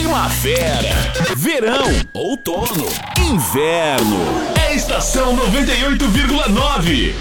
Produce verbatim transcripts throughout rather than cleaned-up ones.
Primavera, verão, outono, inverno. É Estação noventa e oito vírgula nove.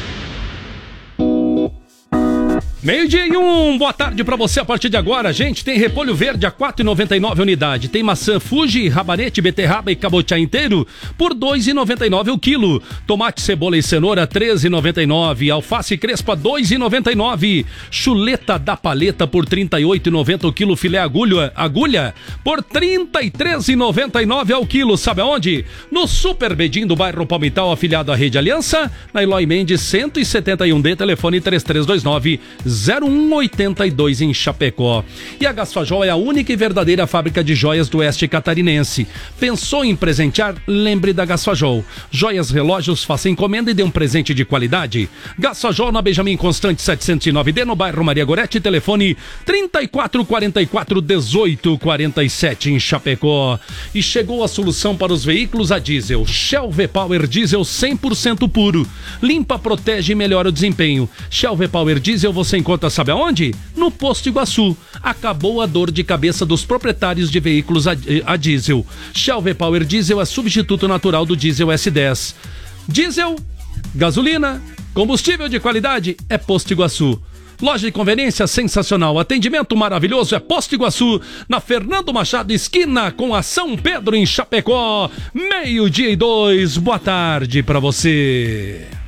Meio-dia e um, boa tarde pra você a partir de agora, gente. Tem repolho verde a quatro reais e noventa e nove a unidade. Tem maçã Fuji, rabanete, beterraba e cabotiá inteiro por dois reais e noventa e nove o quilo. Tomate, cebola e cenoura três reais e noventa e nove. Alface crespa dois reais e noventa e nove. Chuleta da paleta por trinta e oito reais e noventa o quilo. Filé agulha, agulha por trinta e três reais e noventa e nove ao quilo. Sabe aonde? No Super Bedim do bairro Palmital, afiliado à Rede Aliança, na Eloy Mendes cento e setenta e um D, telefone três três dois nove zero um oito dois em Chapecó. E a Gasfajol é a única e verdadeira fábrica de joias do oeste catarinense. Pensou em presentear? Lembre da Gasfajol. Joias, relógios, faça encomenda e dê um presente de qualidade. Gasfajol na Benjamin Constante setecentos e nove D, no bairro Maria Gorete, telefone trinta e quatro quarenta e quatro dezoito quarenta e sete em Chapecó. E chegou a solução para os veículos a diesel. Shell V-Power Diesel cem por cento puro. Limpa, protege e melhora o desempenho. Shell V-Power Diesel você encontra, sabe aonde? No Posto Iguaçu. Acabou a dor de cabeça dos proprietários de veículos a, a diesel. Shell V-Power Diesel é substituto natural do diesel S dez. Diesel, gasolina, combustível de qualidade é Posto Iguaçu. Loja de conveniência sensacional, atendimento maravilhoso é Posto Iguaçu, na Fernando Machado, esquina com a São Pedro em Chapecó. Meio-dia e dois, boa tarde pra você.